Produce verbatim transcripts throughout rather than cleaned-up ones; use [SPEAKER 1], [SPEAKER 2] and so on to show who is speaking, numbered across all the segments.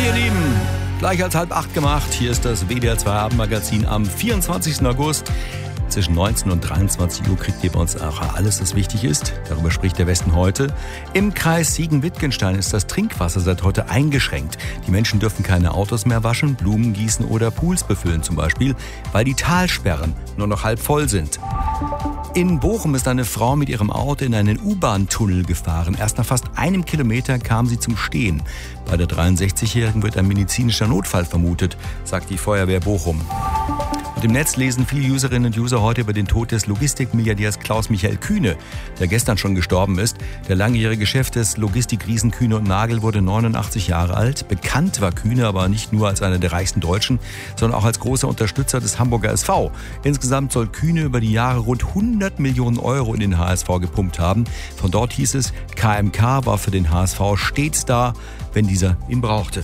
[SPEAKER 1] ihr Lieben, gleich als halb acht gemacht. Hier ist das W D R zwei Abendmagazin am vierundzwanzigsten August. Zwischen neunzehn und dreiundzwanzig Uhr kriegt ihr bei uns auch alles, was wichtig ist. Darüber spricht der Westen heute. Im Kreis Siegen-Wittgenstein ist das Trinkwasser seit heute eingeschränkt. Die Menschen dürfen keine Autos mehr waschen, Blumen gießen oder Pools befüllen zum Beispiel, weil die Talsperren nur noch halb voll sind. In Bochum ist eine Frau mit ihrem Auto in einen U-Bahn-Tunnel gefahren. Erst nach fast einem Kilometer kam sie zum Stehen. Bei der dreiundsechzigjährigen wird ein medizinischer Notfall vermutet, sagt die Feuerwehr Bochum. Und im Netz lesen viele Userinnen und User heute über den Tod des Logistikmilliardärs Klaus-Michael Kühne, der gestern schon gestorben ist. Der langjährige Chef des Logistikriesen Kühne und Nagel wurde neunundachtzig Jahre alt. Bekannt war Kühne aber nicht nur als einer der reichsten Deutschen, sondern auch als großer Unterstützer des Hamburger S V. Insgesamt soll Kühne über die Jahre rund hundert Millionen Euro in den H S V gepumpt haben. Von dort hieß es, K M K war für den H S V stets da, wenn dieser ihn brauchte.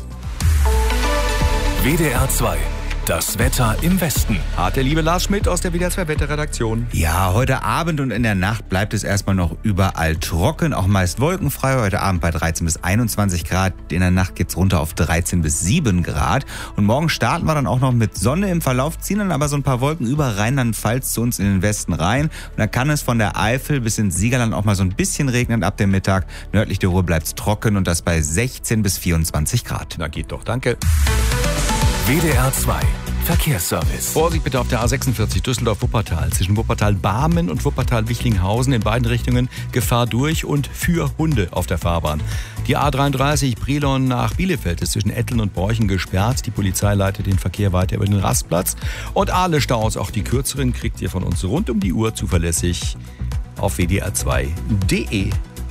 [SPEAKER 2] W D R zwei. Das Wetter im Westen.
[SPEAKER 1] Hat der liebe Lars Schmidt aus der W D R zwei Wetterredaktion.
[SPEAKER 3] Ja, heute Abend und in der Nacht bleibt es erstmal noch überall trocken, auch meist wolkenfrei. Heute Abend bei dreizehn bis einundzwanzig Grad. In der Nacht geht's runter auf dreizehn bis sieben Grad. Und morgen starten wir dann auch noch mit Sonne im Verlauf, ziehen dann aber so ein paar Wolken über Rheinland-Pfalz zu uns in den Westen rein. Und dann kann es von der Eifel bis ins Siegerland auch mal so ein bisschen regnen ab dem Mittag. Nördlich der Ruhr bleibt's trocken und das bei sechzehn bis vierundzwanzig Grad.
[SPEAKER 1] Na geht doch, danke.
[SPEAKER 2] W D R zwei Verkehrsservice.
[SPEAKER 1] Vorsicht bitte auf der A sechsundvierzig Düsseldorf-Wuppertal. Zwischen Wuppertal-Barmen und Wuppertal-Wichlinghausen in beiden Richtungen Gefahr durch und für Hunde auf der Fahrbahn. Die A dreiunddreißig Brilon nach Bielefeld ist zwischen Etteln und Borchen gesperrt. Die Polizei leitet den Verkehr weiter über den Rastplatz. Und alle Staus, auch die kürzeren, kriegt ihr von uns rund um die Uhr zuverlässig auf w d r zwei punkt d e.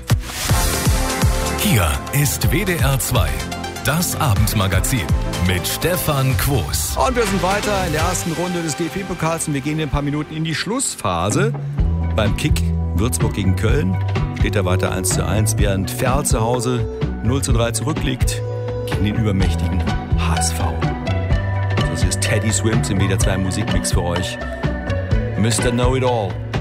[SPEAKER 2] Hier ist W D R zwei. Das Abendmagazin mit Stefan Quos.
[SPEAKER 1] Und wir sind weiter in der ersten Runde des D F B-Pokals und wir gehen in ein paar Minuten in die Schlussphase. Beim Kick Würzburg gegen Köln steht er weiter eins zu eins, während Ferl zu Hause null zu drei zurückliegt gegen den übermächtigen H S V. Das ist Teddy Swims im W D R zwei Musikmix für euch. Mister Know-It-All.